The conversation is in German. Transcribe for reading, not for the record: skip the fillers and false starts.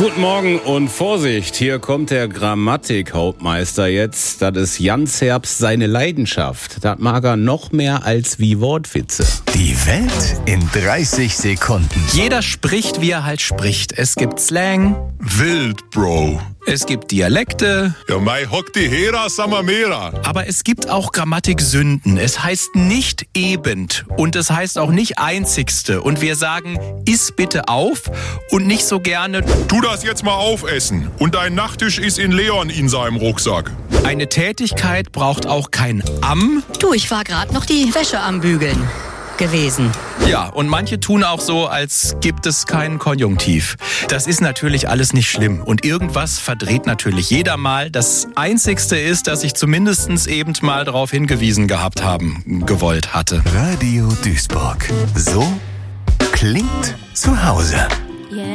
Guten Morgen und Vorsicht, hier kommt der Grammatikhauptmeister jetzt. Das ist Jans Herbst seine Leidenschaft. Das mag er noch mehr als wie Wortwitze. Die Welt in 30 Sekunden. Jeder spricht, wie er halt spricht. Es gibt Slang. Wild, Bro. Es gibt Dialekte. Ja, mei hock die Hera Samamera. Aber es gibt auch Grammatiksünden. Es heißt nicht eben und es heißt auch nicht einzigste. Und wir sagen, iss bitte auf und nicht so gerne, Tu das jetzt mal aufessen. Und dein Nachttisch ist in Leon in seinem Rucksack. eine Tätigkeit braucht auch kein am. Du, ich war gerade noch die Wäsche am Bügeln gewesen. Ja, und manche tun auch so, als gibt es keinen Konjunktiv. Das ist natürlich alles nicht schlimm. Und irgendwas verdreht natürlich jeder mal. Das Einzigste ist, dass ich zumindest eben mal darauf hingewiesen gehabt haben gewollt hatte. Radio Duisburg. So klingt zu Hause.